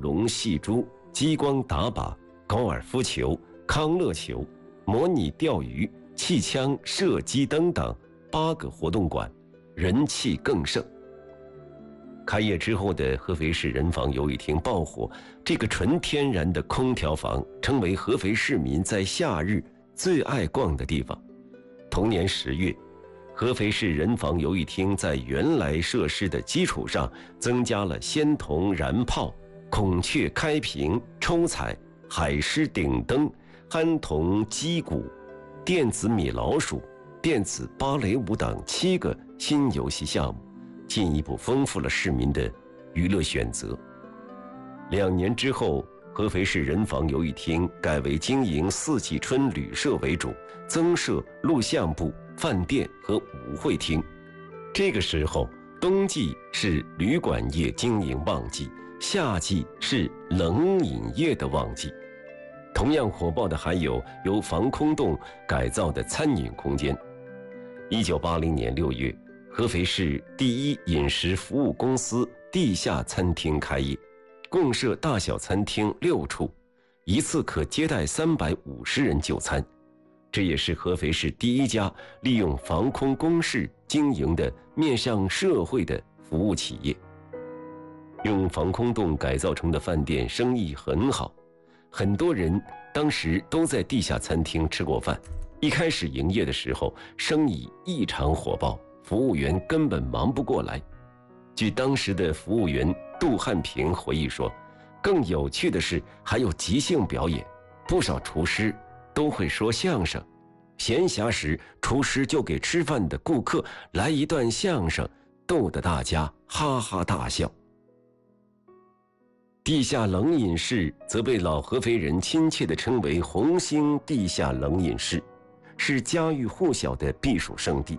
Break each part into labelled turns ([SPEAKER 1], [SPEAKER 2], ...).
[SPEAKER 1] 龙戏珠、激光打靶、高尔夫球、康乐球、模拟钓鱼、气枪射击等等8个活动馆，人气更盛。开业之后的合肥市人房游艺厅爆火，这个纯天然的空调房成为合肥市民在夏日最爱逛的地方。同年10月，合肥市人房游艺厅在原来设施的基础上增加了仙童燃炮、孔雀开屏、抽彩、海狮顶灯、憨童击鼓、电子米老鼠、电子芭蕾舞等7个新游戏项目，进一步丰富了市民的娱乐选择。2年之后，合肥市人房游艺厅改为经营四季春旅社为主，增设录像部、饭店和舞会厅。这个时候，冬季是旅馆业经营旺季，夏季是冷饮业的旺季。同样火爆的还有由防空洞改造的餐饮空间。1980年6月，合肥市第一饮食服务公司地下餐厅开业，共设大小餐厅6处，一次可接待350人就餐。这也是合肥市第一家利用防空工事经营的面向社会的服务企业。用防空洞改造成的饭店生意很好，很多人当时都在地下餐厅吃过饭。一开始营业的时候，生意异常火爆，服务员根本忙不过来。据当时的服务员杜汉平回忆说，更有趣的是还有即兴表演，不少厨师都会说相声，闲暇时厨师就给吃饭的顾客来一段相声，逗得大家哈哈大笑。地下冷饮室则被老合肥人亲切地称为红星地下冷饮室，是家喻户晓的避暑胜地。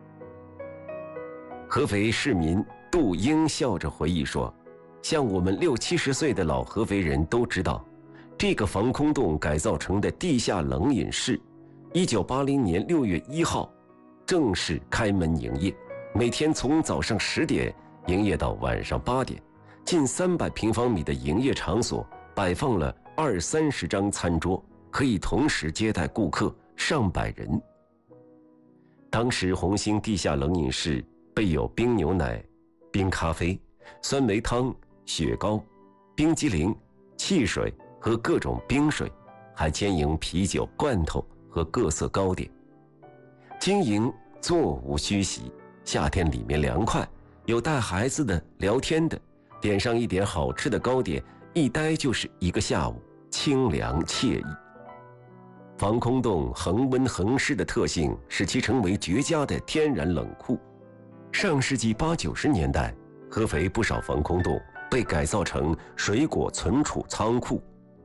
[SPEAKER 1] 合肥市民杜英笑着回忆说，像我们60、70岁的老合肥人都知道，这个防空洞改造成的地下冷饮室1980年6月1号正式开门营业，每天从早上10点营业到晚上8点，近300平方米的营业场所摆放了20-30张餐桌，可以同时接待顾客上百人。当时红星地下冷饮室备有冰牛奶、冰咖啡、酸梅汤、雪糕、冰激凌、汽水和各种冰水，还兼营啤酒、罐头和各色糕点。经营座无虚席，夏天里面凉快，有带孩子的、聊天的，点上一点好吃的糕点，一待就是1个下午，清凉惬意。防空洞恒温恒湿的特性使其成为绝佳的天然冷库。上世纪80、90年代，合肥不少防空洞被改造成水果存储仓库。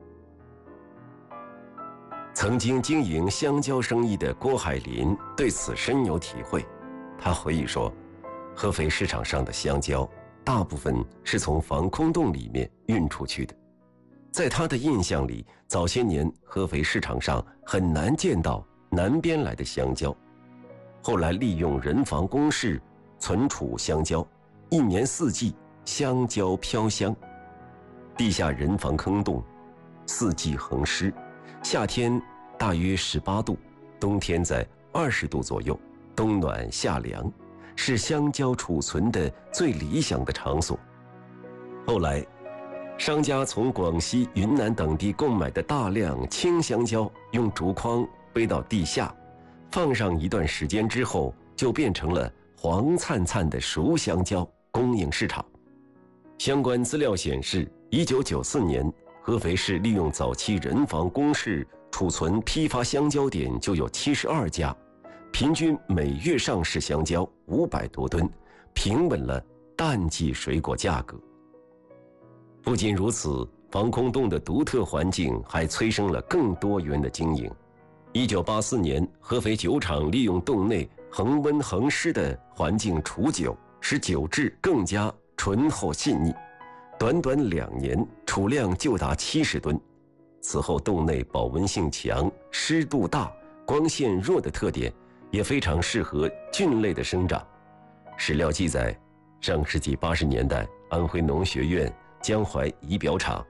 [SPEAKER 1] 曾经经营香蕉生意的郭海林对此深有体会。他回忆说，合肥市场上的香蕉大部分是从防空洞里面运出去的。在他的印象里，早些年合肥市场上很难见到南边来的香蕉。后来利用人防工事存储香蕉，1年4季香蕉飘香。地下人防坑洞4季恒湿，夏天大约18度，冬天在20度左右，冬暖夏凉，是香蕉储存的最理想的场所。后来商家从广西、云南等地购买的大量青香蕉用竹筐背到地下，放上一段时间之后，就变成了黄灿灿的熟香蕉，供应市场。相关资料显示，1994年合肥市利用早期人防工事储存批发香蕉点就有72家，平均每月上市香蕉500多吨，平稳了淡季水果价格。不仅如此，防空洞的独特环境还催生了更多元的经营。1984年，合肥酒厂利用洞内恒温恒湿的环境储酒，使酒质更加醇厚细腻。短短2年，储量就达70吨。此后，洞内保温性强、湿度大、光线弱的特点，也非常适合菌类的生长。史料记载，上世纪80年代，安徽农学院江淮仪表厂